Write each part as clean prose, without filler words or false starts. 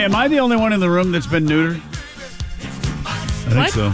Hey, am I the only one in the room that's been neutered? I think so.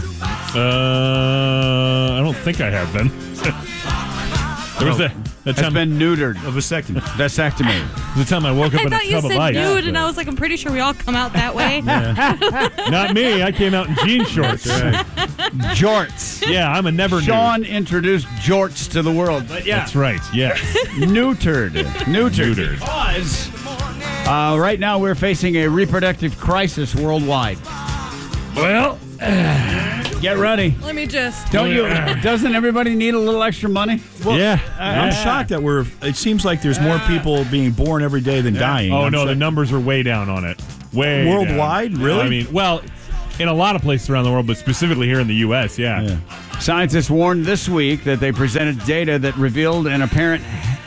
I don't think I have been. There was that time been neutered. A vasectomy. Vasectomy. the time I woke up I in a thought you tub of said ice. nude, and I was like, I'm pretty sure we all come out that way. Not me. I came out in jean shorts. Jorts. Yeah, I'm a never nude. Sean introduced jorts to the world. But yeah. That's right. Yes. Neutered. Because right now we're facing a reproductive crisis worldwide. Well, Get ready. Let me just. Doesn't everybody need a little extra money? yeah. I'm shocked that it seems like there's more people being born every day than dying. Oh, no, the numbers are way down on it. Way Worldwide? down. Really? I mean, well, in a lot of places around the world, but specifically here in the U.S., yeah. Scientists warned this week that they presented data that revealed an apparent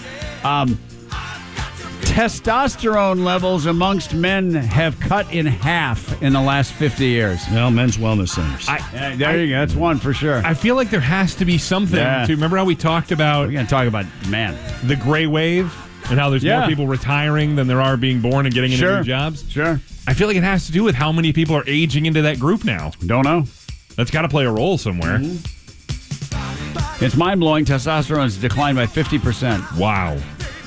testosterone levels amongst men have cut in half in the last 50 years. Well, men's wellness centers. There you go. That's one for sure. I feel like there has to be something to remember how we talked about We're going to talk about, man. the gray wave and how there's more people retiring than there are being born and getting into new jobs? Sure. I feel like it has to do with how many people are aging into that group now. Don't know. That's got to play a role somewhere. It's mind-blowing. Testosterone has declined by 50%. Wow.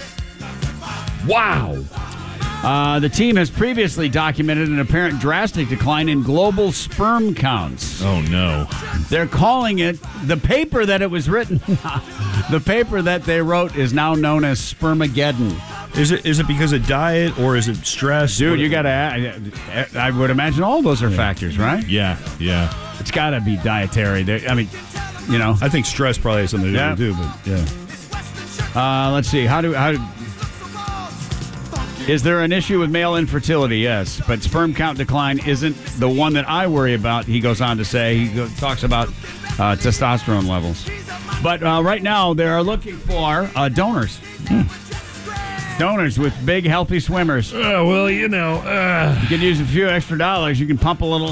The team has previously documented an apparent drastic decline in global sperm counts. Oh, no. They're calling it, the paper that it was written, the paper that they wrote is now known as Spermageddon. Is it because of diet or is it stress? Dude, you got to, I would imagine all those are factors, right? Yeah. It's got to be dietary. I mean, you know. I think stress probably has something to do, but yeah. Let's see. Is there an issue with male infertility? Yes, but sperm count decline isn't the one that I worry about, he goes on to say. He talks about testosterone levels. But right now, they are looking for donors. Donors with big, healthy swimmers. Well, you know. You can use a few extra dollars. You can pump a little.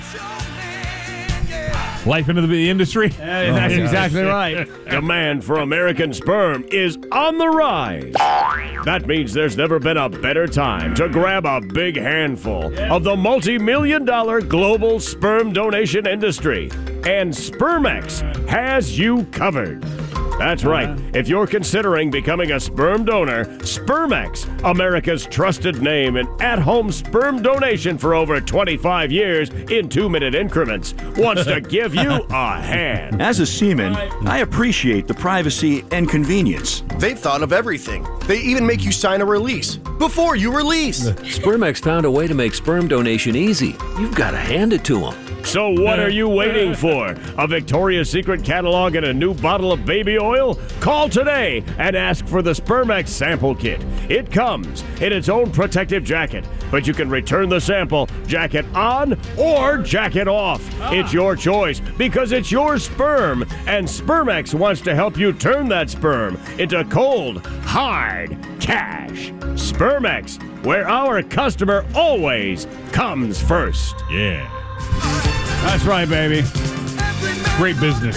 Life into the industry? That's exactly right. Demand for American sperm is on the rise. That means there's never been a better time to grab a big handful of the multi-million-dollar global sperm donation industry. And Spermex has you covered. That's right. If you're considering becoming a sperm donor, Spermex, America's trusted name in at-home sperm donation for over 25 years in 2-minute increments, wants to give you a hand. As a seaman, I appreciate the privacy and convenience. They've thought of everything. They even make you sign a release before you release. Spermex found a way to make sperm donation easy. You've got to hand it to them. So what are you waiting for? A Victoria's Secret catalog and a new bottle of baby oil? Call today and ask for the Spermex sample kit. It comes in its own protective jacket, but you can return the sample, jacket on or jacket off. It's your choice because it's your sperm, and Spermex wants to help you turn that sperm into cold, hard cash. Spermex, where our customer always comes first. Yeah. That's right, baby. Great business.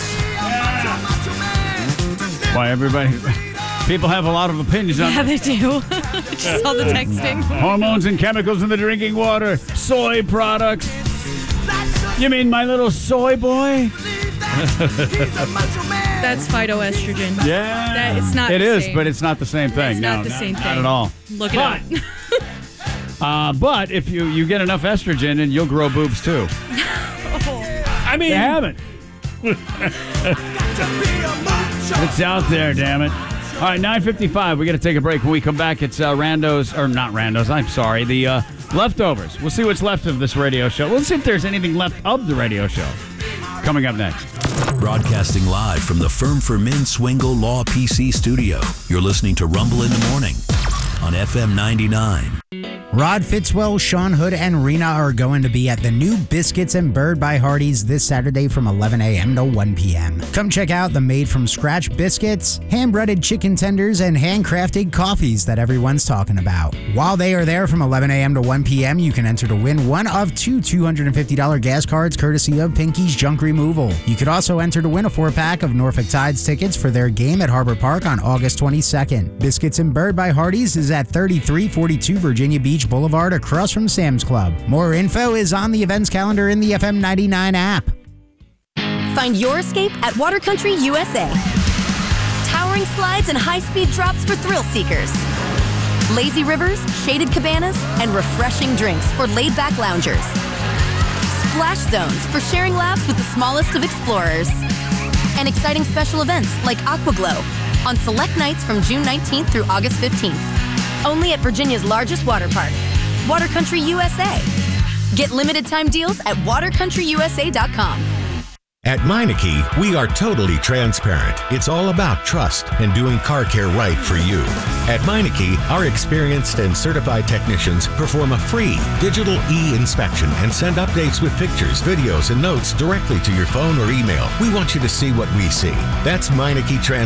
Why, everybody... People have a lot of opinions on Yeah, they do. Just saw the texting. hormones and chemicals in the drinking water, soy products. You mean my little soy boy? That's phytoestrogen. Yeah. It's not It the is, same. but it's not the same thing. It's not the same Not thing. at all. Look it up. But if you get enough estrogen, and you'll grow boobs too. I mean, They haven't. It's out there, damn it. All right, 9:55. We got to take a break. When we come back, it's Randos, or not Randos. I'm sorry, the leftovers. We'll see what's left of this radio show. We'll see if there's anything left of the radio show. Coming up next. Broadcasting live from the Firm for Men Swingle Law PC studio. You're listening to Rumble in the Morning on FM 99. Rod Fitzwell, Sean Hood, and Rena are going to be at the new Biscuits and Bird by Hardee's this Saturday from 11 a.m. to 1 p.m. Come check out the made-from-scratch biscuits, hand-breaded chicken tenders, and handcrafted coffees that everyone's talking about. While they are there from 11 a.m. to 1 p.m., you can enter to win one of two $250 gas cards courtesy of Pinky's Junk Removal. You could also enter to win a 4-pack of Norfolk Tides tickets for their game at Harbor Park on August 22nd. Biscuits and Bird by Hardee's is at 3342 Virginia Beach Beach Boulevard across from Sam's Club. More info is on the events calendar in the FM 99 app. Find your escape at Water Country USA. Towering slides and high-speed drops for thrill seekers. Lazy rivers, shaded cabanas, and refreshing drinks for laid-back loungers. Splash zones for sharing laughs with the smallest of explorers. And exciting special events like Aquaglow on select nights from June 19th through August 15th. Only at Virginia's largest water park, Water Country USA. Get limited time deals at watercountryusa.com. At Meineke, we are totally transparent. It's all about trust and doing car care right for you. At Meineke, our experienced and certified technicians perform a free digital e-inspection and send updates with pictures, videos, and notes directly to your phone or email. We want you to see what we see. That's Meineke Transparency.